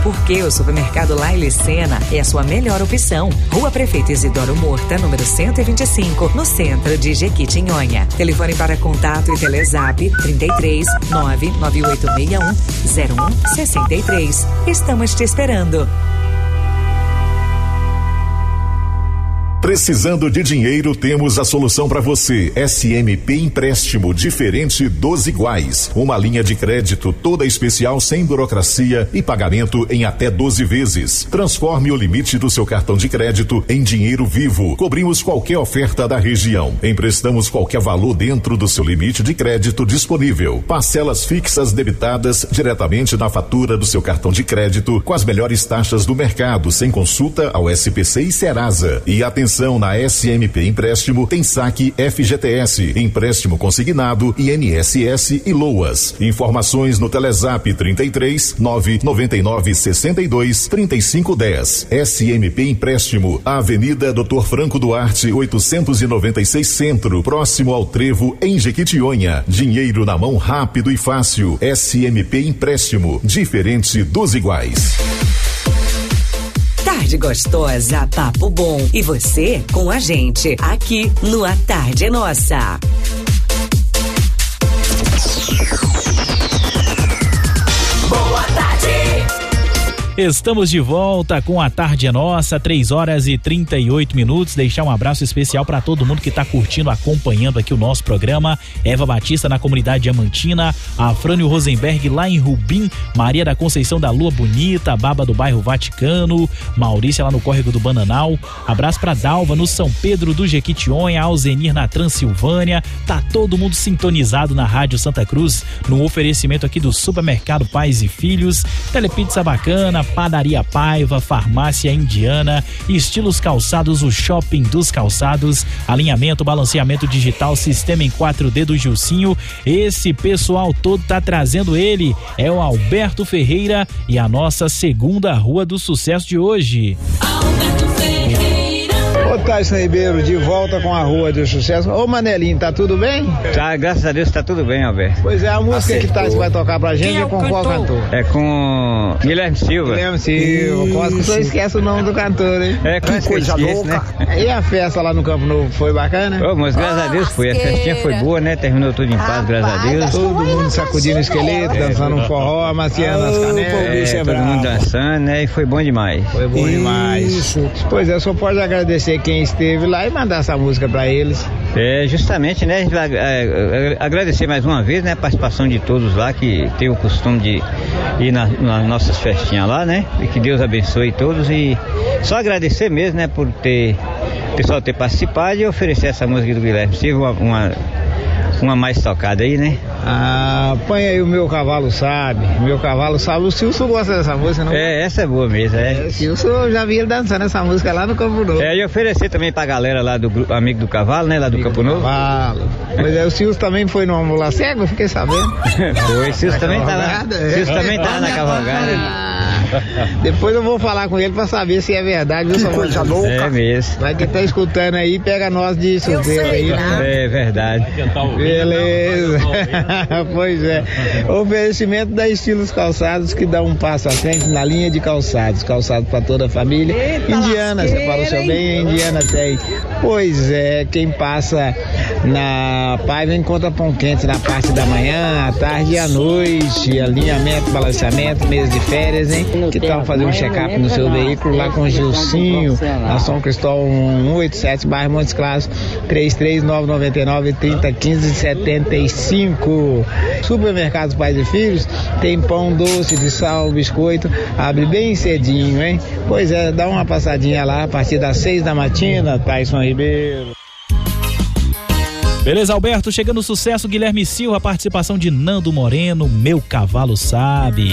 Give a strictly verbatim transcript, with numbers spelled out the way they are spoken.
porque o supermercado Laile Sena é a sua melhor opção. Rua Prefeito Isidoro Morta, número cento e vinte e cinco, no centro de Jequitinhonha. Telefone para contato e Telezap trinta e três, nove nove oito seis um, zero um seis três. Estamos te esperando. Precisando de dinheiro, temos a solução para você. S M P Empréstimo, diferente dos iguais. Uma linha de crédito toda especial, sem burocracia e pagamento em até doze vezes. Transforme o limite do seu cartão de crédito em dinheiro vivo. Cobrimos qualquer oferta da região. Emprestamos qualquer valor dentro do seu limite de crédito disponível. Parcelas fixas debitadas diretamente na fatura do seu cartão de crédito, com as melhores taxas do mercado, sem consulta ao S P C e Serasa. E atenção, na S M P Empréstimo tem saque F G T S, empréstimo consignado, I N S S e LOAS. Informações no Telezap trinta e três, nove nove nove sessenta e dois, trinta e cinco dez. S M P Empréstimo, Avenida doutor Franco Duarte, oitocentos e noventa e seis Centro, próximo ao Trevo, em Jequitinhonha. Dinheiro na mão rápido e fácil. S M P Empréstimo, diferente dos iguais. Tarde gostosa, papo bom. E você com a gente, aqui no A Tarde é Nossa. Boa tarde! Estamos de volta com A Tarde é Nossa, três horas e trinta e oito minutos. Deixar um abraço especial para todo mundo que está curtindo, acompanhando aqui o nosso programa. Eva Batista na comunidade Diamantina, Afrânio Rosenberg lá em Rubim, Maria da Conceição da Lua Bonita, Baba do bairro Vaticano, Maurícia lá no Córrego do Bananal. Abraço para Dalva no São Pedro do Jequitinhonha, Alzenir na Transilvânia. Tá todo mundo sintonizado na Rádio Santa Cruz, no oferecimento aqui do Supermercado Pais e Filhos, Telepizza Bacana, Padaria Paiva, Farmácia Indiana, Estilos Calçados, o Shopping dos Calçados, alinhamento, balanceamento digital, sistema em quatro D do Gilcinho. Esse pessoal todo tá trazendo ele, é o Alberto Ferreira e a nossa segunda Rua do Sucesso de hoje. Alberto Ferreira. Ô Tyson Ribeiro, de volta com a Rua do Sucesso. Ô Manelinho, tá tudo bem? Tá, graças a Deus tá tudo bem, Alberto. Pois é, a música Acertou. que Tyson vai tocar pra gente é com qual cantor? É com Guilherme Silva. Guilherme Silva, quase que só esquece o nome do cantor, hein? É, que coisa louca. Né? E a festa lá no Campo Novo, foi bacana? Ô, mas graças oh, a Deus foi, a festinha foi boa, né? Terminou tudo em paz, graças a Deus. Todo mundo sacudindo o esqueleto, é, dançando um forró, amaciando as canelas. É, todo mundo dançando, né? E foi bom demais. Foi bom Isso. demais. Pois é, só pode agradecer quem esteve lá e mandar essa música pra eles. É, justamente, né? Agradecer mais uma vez, né? A participação de todos lá que tem o costume de ir na, nas nossas festinhas lá, né? E que Deus abençoe todos e só agradecer mesmo, né? Por ter, o pessoal ter participado e oferecer essa música do Guilherme Silva, uma, uma, uma mais tocada aí, né? Ah, põe aí o Meu Cavalo Sabe, Meu Cavalo Sabe. O Silson gosta dessa música, não? É, essa é boa mesmo, é. é o Silson, eu já vi ele dançando essa música lá no Campo Novo. É, e oferecer também pra galera lá do grupo Amigo do Cavalo, né? Lá do Amigo Campo do Novo. Cavalo. Pois é, o Silson também foi no Mula Cego, eu fiquei sabendo. Foi, o Silson também tá lá. O Silson também tá na cavalgada. Depois eu vou falar com ele pra saber se é verdade, viu, que coisa louca. É mesmo. Vai que tá escutando aí, pega nós de surpresa aí, né? É verdade. Beleza. Pois é. Oferecimento da Estilos Calçados, que dá um passo à frente na linha de calçados. Calçados para toda a família. Eita, Indiana, você falou seu bem, Indiana tem. Pois é, quem passa na Paiva encontra pão quente na parte da manhã, à tarde e à noite. Alinhamento, balanceamento, mês de férias, hein? Que tal fazer um check-up no seu veículo lá com o Gilcinho, na São Cristóvão cento e oitenta e sete, bairro Montes Claros, três três nove nove nove, três zero um cinco, sete cinco. Supermercados Pais e Filhos tem pão doce de sal, biscoito, abre bem cedinho, hein? Pois é, dá uma passadinha lá a partir das seis da matina, Tyson Ribeiro. Beleza, Alberto, chegando o sucesso, Guilherme Silva, participação de Nando Moreno, Meu Cavalo Sabe.